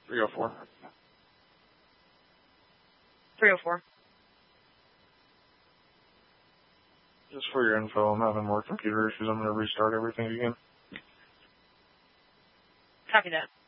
304. 304. Just for your info, I'm having more computer issues. I'm going to restart everything again. Copy that.